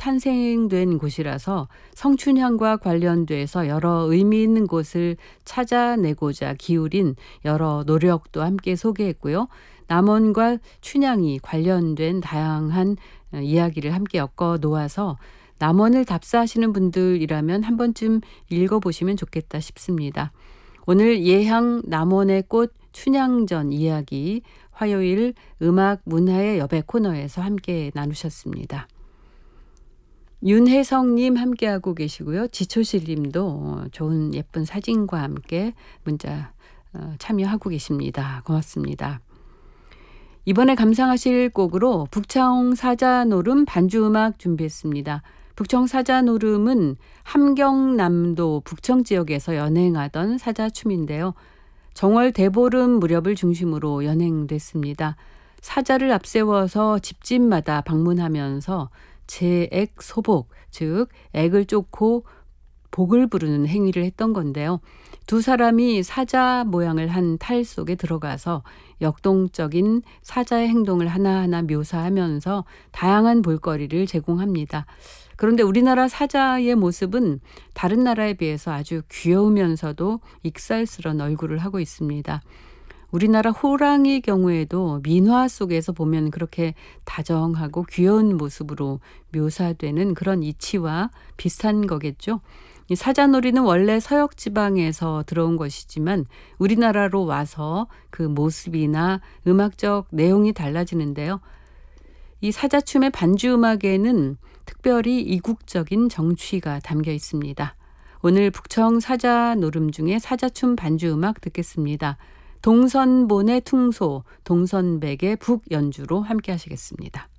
탄생된 곳이라서 성춘향과 관련돼서 여러 의미 있는 곳을 찾아내고자 기울인 여러 노력도 함께 소개했고요. 남원과 춘향이 관련된 다양한 이야기를 함께 엮어 놓아서 남원을 답사하시는 분들이라면 한 번쯤 읽어보시면 좋겠다 싶습니다. 오늘 예향 남원의 꽃 춘향전 이야기 화요일 음악 문화의 여백 코너에서 함께 나누셨습니다. 윤혜성님 함께하고 계시고요. 지초실님도 좋은 예쁜 사진과 함께 문자 참여하고 계십니다. 고맙습니다. 이번에 감상하실 곡으로 북청 사자노름 반주음악 준비했습니다. 북청 사자노름은 함경남도 북청 지역에서 연행하던 사자춤인데요. 정월 대보름 무렵을 중심으로 연행됐습니다. 사자를 앞세워서 집집마다 방문하면서 제액 소복, 즉 액을 쫓고 복을 부르는 행위를 했던 건데요. 두 사람이 사자 모양을 한 탈 속에 들어가서 역동적인 사자의 행동을 하나하나 묘사하면서 다양한 볼거리를 제공합니다. 그런데 우리나라 사자의 모습은 다른 나라에 비해서 아주 귀여우면서도 익살스러운 얼굴을 하고 있습니다. 우리나라 호랑이 경우에도 민화 속에서 보면 그렇게 다정하고 귀여운 모습으로 묘사되는 그런 이치와 비슷한 거겠죠. 이 사자놀이는 원래 서역 지방에서 들어온 것이지만 우리나라로 와서 그 모습이나 음악적 내용이 달라지는데요. 이 사자춤의 반주음악에는 특별히 이국적인 정취가 담겨 있습니다. 오늘 북청 사자노름 중에 사자춤 반주음악 듣겠습니다. 동선본의 퉁소, 동선백의 북연주로 함께 하시겠습니다.